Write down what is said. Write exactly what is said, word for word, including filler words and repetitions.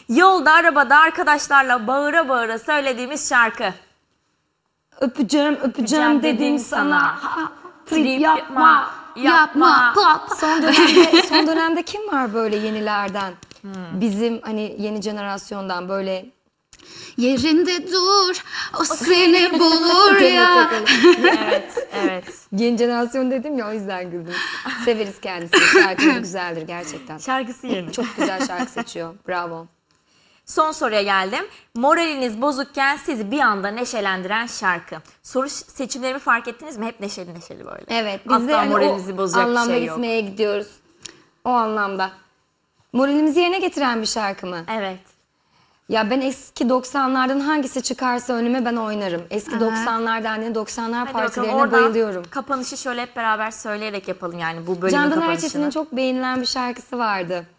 Yolda, arabada, arkadaşlarla bağıra bağıra söylediğimiz şarkı. Öpeceğim, öpeceğim Öpeceğim dedim dedim sana. sana. Ha, Trip trip yapma, yapma, yapma. yapma. Son dönemde, son dönemde kim var böyle yenilerden? Bizim hani yeni jenerasyondan böyle Yerinde dur, o seni bulur ya. Evet, evet. yeni jenerasyon dedim ya, o yüzden güldüm. Severiz kendisini. Şarkıları güzeldir gerçekten. Şarkısı yeni. Çok güzel şarkı seçiyor. Bravo. Son soruya geldim. Moraliniz bozukken sizi bir anda neşelendiren şarkı. Soru seçimlerimi fark ettiniz mi? Hep neşeli neşeli böyle. Evet. Biz Asla de hani moralinizi o bozacak bir anlamda şey yok. gitmeye gidiyoruz. O anlamda. Moralimizi yerine getiren bir şarkı mı? Evet. Ya ben eski doksanlardan hangisi çıkarsa önüme ben oynarım. Eski doksanlardan yani doksanlar Hadi bakalım, partilerine oradan bayılıyorum. kapanışı şöyle hep beraber söyleyerek yapalım yani bu bölümün Candan kapanışını. Erçetin'in çok beğenilen bir şarkısı vardı.